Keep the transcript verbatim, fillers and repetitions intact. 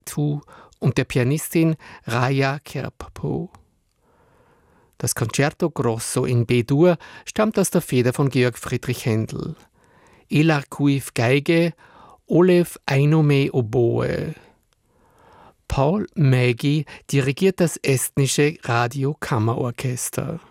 und der Pianistin Raja Kerppo. Das Concerto Grosso in B-Dur stammt aus der Feder von Georg Friedrich Händel. Elar Kuiv Geige, Olev Einome Oboe. Paul Mägi dirigiert das estnische Radiokammerorchester.